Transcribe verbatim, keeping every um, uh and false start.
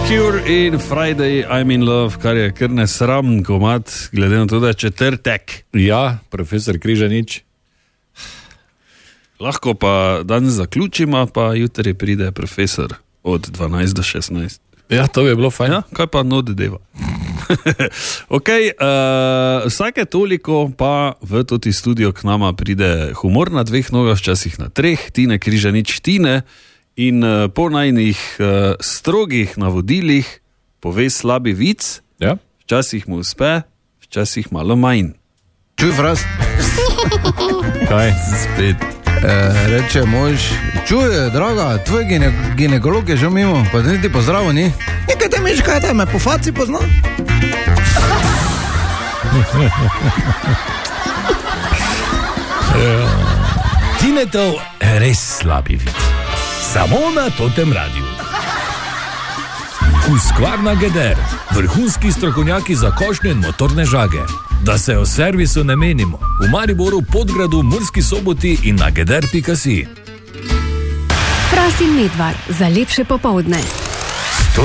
Cure in Friday I'm in love, kar je kar nesram komad, glede na to, da je četrtek. Ja, profesor Križanič. Lahko pa danes zaključimo, pa jutri pride profesor od dvanajst do šestnajst. Ja, to bi bilo fajn. Ja, kaj pa no deva. Ok, uh, vsake toliko pa v toti studio k nama pride humor na dveh nogah, včasih na treh, Tine Križanič Tine in uh, po najnih uh, strogih navodilih pove slabi vic, ja? Včasih mu uspe, včasih malo manj. Čuj, fraz. Kaj? Spet. E, reče mož, čuje, draga, tvoj gine, ginekolog je že mimo, pa ti ti pozdravo, ni? Nekaj te miš, kaj te me po faci pozna? Tinetov res slabi vid. Samo na Totem radiju. Husqvarna Geder, vrhunski strokovnjaki za košnje in motorne žage. Da se o servisu ne menimo. V Mariboru, Podgradu, Murski Soboti in na geder pika si. Fras in Medvard za lepše popoldne.